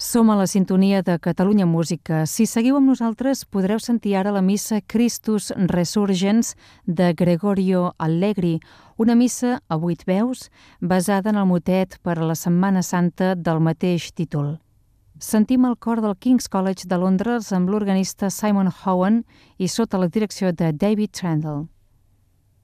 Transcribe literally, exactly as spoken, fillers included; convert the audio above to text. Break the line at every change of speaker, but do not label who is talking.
Som a la sintonia de Catalunya Música. Si seguiu amb nosaltres, podreu sentir ara la missa Christus Resurgens de Gregorio Allegri, una missa a vuit veus basada en el motet per a la Setmana Santa del mateix títol. Sentim el cor del King's College de Londres amb l'organista Simon Howan i sota la direcció de David Trendle.